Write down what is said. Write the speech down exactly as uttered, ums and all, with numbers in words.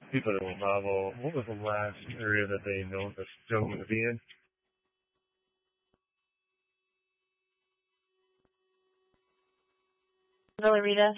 People that will novel. What was the last area that they know the film to be in? Really, Rita?